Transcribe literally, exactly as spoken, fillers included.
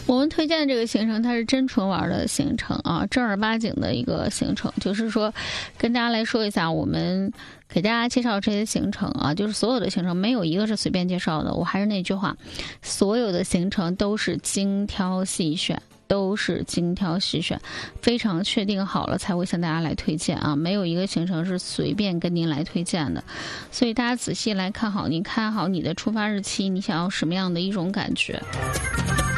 我们推荐的这个行程，它是真纯玩的行程啊，正儿八经的一个行程。就是说，跟大家来说一下，我们给大家介绍这些行程啊，就是所有的行程没有一个是随便介绍的。我还是那句话，所有的行程都是精挑细选。都是精挑细选，非常确定好了才会向大家来推荐啊，没有一个行程是随便跟您来推荐的，所以大家仔细来看好，你看好你的出发日期，你想要什么样的一种感觉。